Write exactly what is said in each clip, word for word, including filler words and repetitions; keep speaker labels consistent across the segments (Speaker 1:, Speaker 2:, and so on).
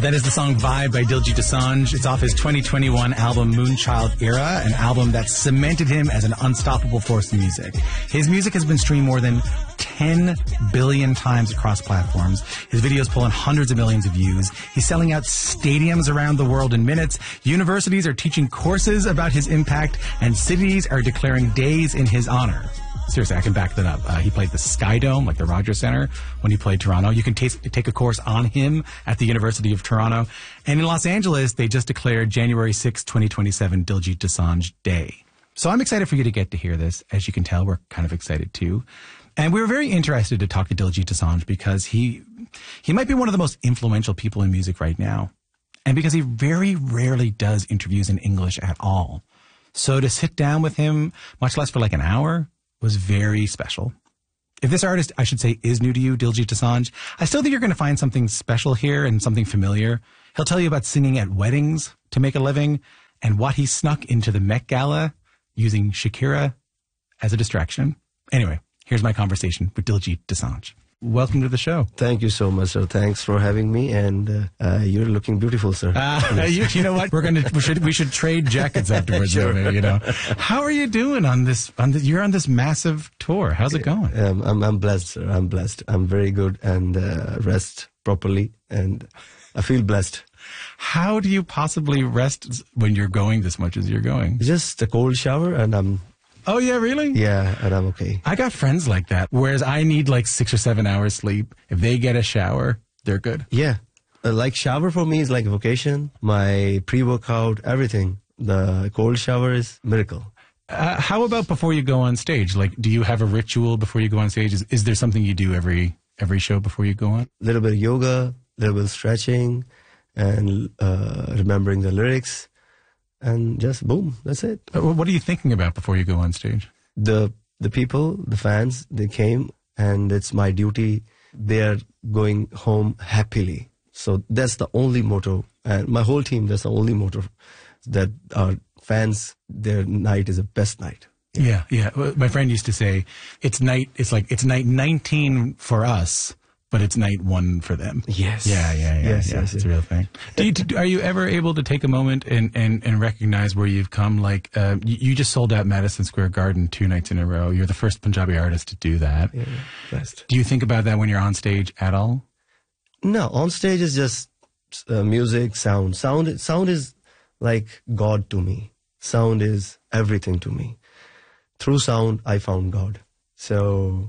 Speaker 1: That is the song Vibe by Diljit Dosanjh. It's off his twenty twenty-one album Moonchild Era, an album that cemented him as an unstoppable force in music. His music has been streamed more than ten billion times across platforms. His videos pull in hundreds of millions of views. He's selling out stadiums around the world in minutes. Universities are teaching courses about his impact, and cities are declaring days in his honor. Seriously, I can back that up. Uh, he played the Sky Dome, like the Rogers Center, when he played Toronto. You can taste, take a course on him at the University of Toronto. And in Los Angeles, they just declared January sixth, twenty twenty-seven Diljit Dosanjh Day. So I'm excited for you to get to hear this. As you can tell, we're kind of excited too. And we were very interested to talk to Diljit Dosanjh because he he might be one of the most influential people in music right now. And because he very rarely does interviews in English at all. So to sit down with him, much less for like an hour, was very special. If this artist, I should say, is new to you, Diljit Dosanjh, I still think you're going to find something special here and something familiar. He'll tell you about singing at weddings to make a living and what he snuck into the Met Gala using Shakira as a distraction. Anyway, here's my conversation with Diljit Dosanjh. Welcome to the show.
Speaker 2: Thank you so much, sir. Thanks for having me, and uh, uh, you're looking beautiful, sir.
Speaker 1: Uh, you, you know what? We're gonna we should we should trade jackets afterwards.
Speaker 2: Sure.
Speaker 1: Maybe, you know. How are you doing on this? On the, you're on this massive tour. How's it going?
Speaker 2: Um, I'm I'm blessed, sir. I'm blessed. I'm very good and uh, rest properly, and I feel blessed.
Speaker 1: How do you possibly rest when you're going this much as you're going?
Speaker 2: Just a cold shower, and I'm.
Speaker 1: Oh, yeah, really?
Speaker 2: Yeah, and I'm okay.
Speaker 1: I got friends like that, whereas I need like six or seven hours sleep. If they get a shower, they're good.
Speaker 2: Yeah. Uh, like shower for me is like vacation. My pre-workout, everything. The cold shower is miracle.
Speaker 1: Uh, how about before you go on stage? Like, do you have a ritual before you go on stage? Is, is there something you do every every show before you go on?
Speaker 2: A little bit of yoga, a little bit of stretching, and uh, remembering the lyrics. And just boom, that's it.
Speaker 1: What are you thinking about before you go on stage?
Speaker 2: The the people, the fans, they came, and it's my duty. They are going home happily. So that's the only motto. And my whole team, that's the only motto, that our fans, their night is the best night.
Speaker 1: Yeah, yeah. yeah. My friend used to say, it's night, it's like, it's night nineteen for us, but it's night one for them.
Speaker 2: Yes.
Speaker 1: Yeah, yeah, yeah.
Speaker 2: Yes,
Speaker 1: yeah.
Speaker 2: yes,
Speaker 1: It's
Speaker 2: yes.
Speaker 1: a real thing. Do you, do, are you ever able to take a moment and, and, and recognize where you've come? Like, uh, you, you just sold out Madison Square Garden two nights in a row. You're the first Punjabi artist to do that.
Speaker 2: Yeah, best.
Speaker 1: Do you think about that when you're on stage at all?
Speaker 2: No, on stage is just uh, music, sound. Sound, sound is like God to me. Sound is everything to me. Through sound, I found God. So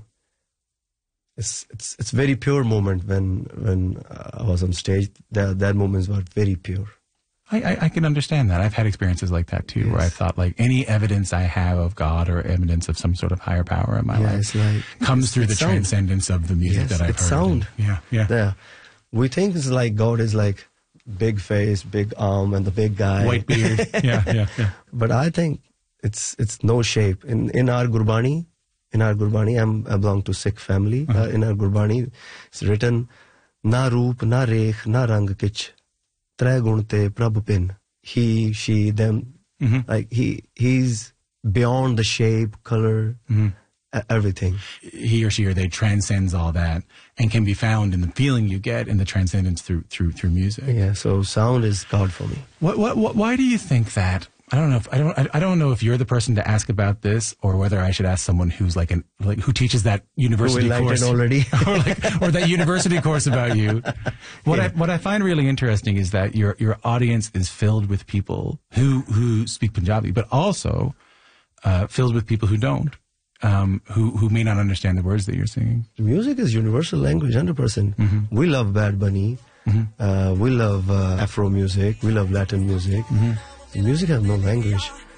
Speaker 2: it's it's it's very pure moment when when I was on stage. That that moments were very pure.
Speaker 1: I, I, I can understand that. I've had experiences like that too, yes. Where I thought like any evidence I have of God or evidence of some sort of higher power in my
Speaker 2: yeah,
Speaker 1: life
Speaker 2: it's like,
Speaker 1: comes
Speaker 2: it's,
Speaker 1: through
Speaker 2: it's
Speaker 1: the
Speaker 2: sound.
Speaker 1: transcendence of the music
Speaker 2: yes,
Speaker 1: that I've
Speaker 2: it's
Speaker 1: heard.
Speaker 2: Sound.
Speaker 1: And, yeah, yeah.
Speaker 2: Yeah. We think it's like God is like big face, big arm, and the big guy,
Speaker 1: white beard. yeah, yeah, yeah.
Speaker 2: But I think it's it's no shape. In in our Gurbani, in our Gurbani, I'm, I belong to Sikh family. Uh-huh. Uh, in our Gurbani, it's written, "Na roop, na rekh, na rang kich, tre gun te prabh pin." He, she, them. Mm-hmm. Like he, he's beyond the shape, color, mm-hmm. everything.
Speaker 1: He or she or they transcends all that and can be found in the feeling you get in the transcendence through through through music.
Speaker 2: Yeah. So sound is God for me.
Speaker 1: What what, what why do you think that? I don't know if I don't I, I don't know if you're the person to ask about this or whether I should ask someone who's like an like who teaches that university
Speaker 2: we
Speaker 1: course
Speaker 2: already
Speaker 1: or like or that university course about you. What yeah. I what I find really interesting is that your your audience is filled with people who who speak Punjabi, but also uh, filled with people who don't. Um, who who may not understand the words that you're singing.
Speaker 2: Music is universal language, one hundred percent. Mm-hmm. We love Bad Bunny. Mm-hmm. Uh, we love uh, Afro music. We love Latin music. Mm-hmm. Music has no language.